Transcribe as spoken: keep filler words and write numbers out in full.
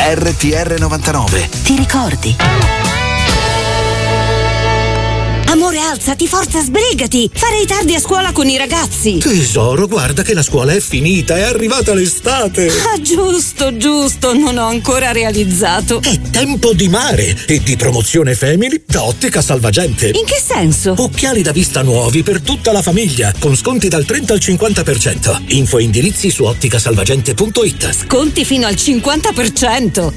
R T R novantanove. Ti ricordi? Amore, alzati, forza, sbrigati! Farei tardi a scuola con i ragazzi! Tesoro, guarda che la scuola è finita, è arrivata l'estate! Ah, giusto, giusto, non ho ancora realizzato. È tempo di mare e di promozione Family da Ottica Salvagente. In che senso? Occhiali da vista nuovi per tutta la famiglia, con sconti dal trenta al cinquanta per cento. Info e indirizzi su ottica salvagente punto it. Sconti fino al cinquanta per cento!